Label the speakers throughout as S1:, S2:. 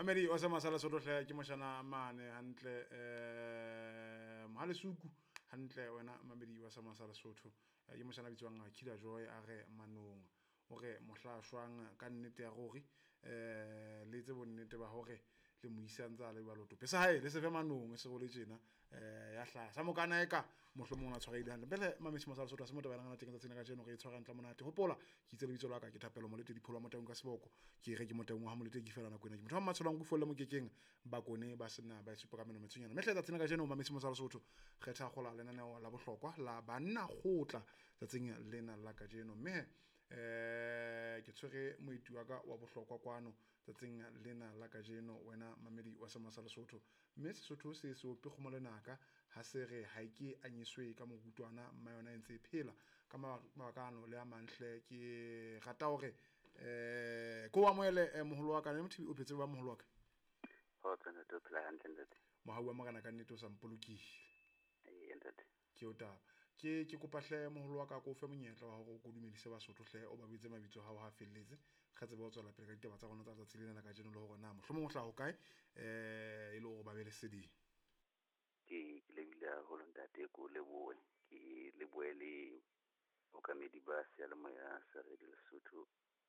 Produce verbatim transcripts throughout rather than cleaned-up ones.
S1: Mamedi wa sa masala Sotho hle ke moshana mane hantle eh mohale suku hantle wena Mamedi wa sa masala Sotho ke moshana bitswang Khida Joy a re manong o re mohlashwang ka nnete ya gore eh le tse bonnete ba hore le moisantsa le baloto pesa hae le se fe manong se go le tjena eh ya hla sa mokana eka mohlomong a tshwaredi hantle bele mamesi masala Sotho se motho ba ngana teng tsa tsena ka jeno re tshwara ntla monate hopola ke itse le bitso la ka ke thapelo mo le te diphola mo teng ka seboko ke re ke mo teng ha mo le te ke fela na kwena ke motho wa matsholang go folle mo kekeng ba kone ba sena ba supa ka meno metsunyana mehle tsa tsena ka jeno mamesi masala Sotho kgetha gola le nana la bohlokwa la banna gotla tsa tsenya lena la ka jeno me eh ke tshwere moiti wa ka wa bohlokwa kwano tsatsing lena la ka jeno wena Mamedi wa sa masala Sotho mme Sesotho se se ope go molenaka ha se re ha ke anyiswe ka mogutwana mma yona entse phela ka mabakano le a mantle ke rata hore eh ko wa moele moholo wa ka ne motho o phetse ba moholo wa ka
S2: ho tsena to phela hantle ntate
S1: mo ha bua magana ka nnete o sa mpolokile
S2: eh ntate
S1: ke o taba ke ke kopa hle moholo wa ka go fe monyetla wa hore go dumedise ba Sotho hle o ba bitse mabitso ha o ha felletse kgatse ba o tswela pele ka ditaba tsa rona tsa tsa tsilena ka jeno le hore na mohlomong o hla ho kae eh e le go ba be le seding
S2: ke ke le bila ho ntate ko le boe ke le boe le o ka medi ba se le moya sa re le Sotho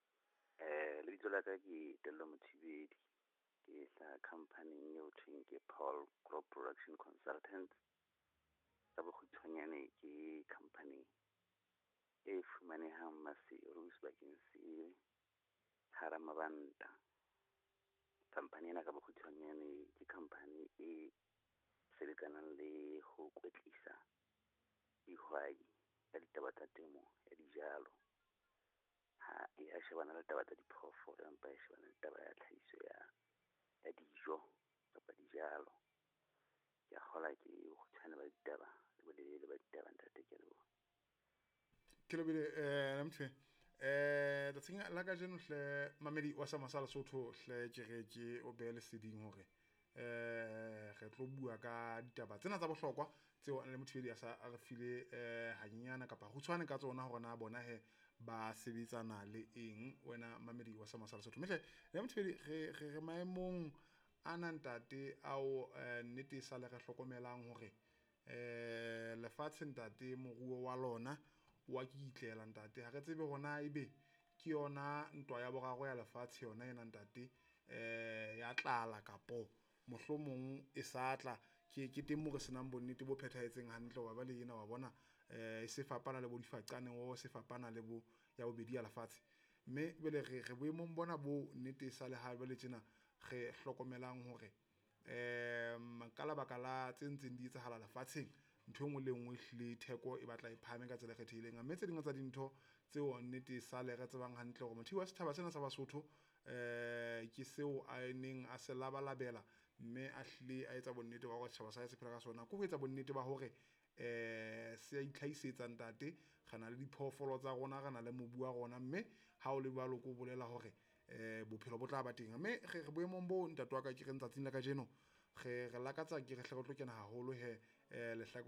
S2: eh le bitso la ka ke Tello Mothibedi ke sa company e o thweng ke Paul Crop Production Consultants ba go tshwanyane ke company e fumanehang Maseru sebakeng se Haramabanta company ena ka bokgutshwanyane ke company e selekanang le ho kwetlisa dihwai ya ditaba tsa temo ya dijalo ha e a shebana le taba tsa diphoofolo empa e shebana le taba ya tlhahiso ya ya dijo kapa dijalo ya hola ke go tshwana ba ditaba le ba ditaba ntate ke lebo
S1: ke le bile eh mthwe eh da tsinga la ka jeno hle Mamedi wa sa masala Sotho hle ke re ke o be le seding hore eh re tlo bua ka ditaba tsena tsa bohlokwa tseo le Mothibedi a sa a re file eh hanyana kapa go tshwane ka tsona hore na bona he ba sebetsana le eng wena Mamedi wa sa masala Sotho mehle le Mothibedi re re maemong ana ntate ao nnete sa le re hlokomelang hore eh lefatshe ntate moruo wa lona wa ke itlela ntate ha re tsebe gona ebe ke yona ntwa ya bogago ya lefatshe yona ena ntate eh ya tlala kapo mohlomong e satla ke ke teng mo re senang bonnete bo phethahetseng hantle wa ba le ena wa bona eh se fapana le bo difaqane o se fapana le bo ya bobedi ya lefatshe mme bele re re boemong bona bo nnete sa le ha ba le tsena ge hlokomelang hore eh makala bakala tsentseng di etsahala lefatsheng ntho engwe le engwe hle theko e batla e phame ka tsela kgethileng a metse dingwe tsa dintho tseo nnete sa le re tsebang hantle gore motho wa sethaba sena sa Basotho eh ke seo a neng a se labalabela mme a hle a etsa bonnete ba gore sethaba sa se phela ka sona go etsa bonnete ba hore eh se a itlhaisetsa ntate gana le diphoofolo tsa rona gana le mobu wa rona mme ha o le ba loko bolela hore eh bophelo bo tla ba teng mme ge re boemong bo ntate wa ka ke re ntsatsing la ka jeno ge re lakatsa ke re hle go tlo kena haholo he eh le